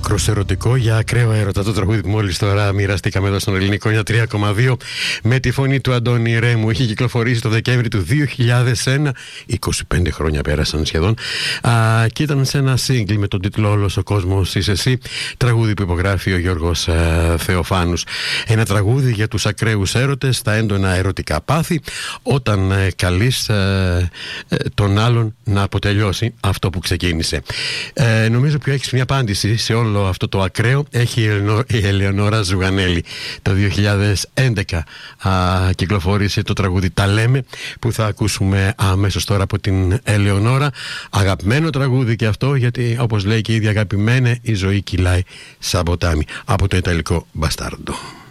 Ακροσερωτικό για ακραίο έρωτα το τραγούδι που μόλις τώρα μοιραστήκαμε εδώ στον Ελληνικό για 3,2 με τη φωνή του Αντώνη Ρέμου. Είχε κυκλοφορήσει το Δεκέμβρη του 2001, 25 χρόνια πέρασαν σχεδόν, και ήταν σε ένα σύγκλι με τον τίτλο «Όλος ο κόσμος είσαι εσύ», τραγούδι που υπογράφει ο Γιώργος Θεοφάνους. Ένα τραγούδι για τους ακραίους έρωτες, τα έντονα ερωτικά πάθη, όταν καλείς τον άλλον να αποτελειώσει αυτό που ξεκίνησε. Νομίζω που έχεις μια απάντηση σε όλο αυτό το ακραίο. Έχει η Ελεονόρα Ζουγανέλη. Το 2011 κυκλοφόρησε το τραγούδι «Τα λέμε», που θα ακούσουμε αμέσως τώρα από την Ελεονόρα. Αγαπημένο τραγούδι και αυτό, γιατί όπως λέει και η ίδια, αγαπημένε, η ζωή κυλάει σαν ποτάμι, από το ιταλικό Μπαστάρντο.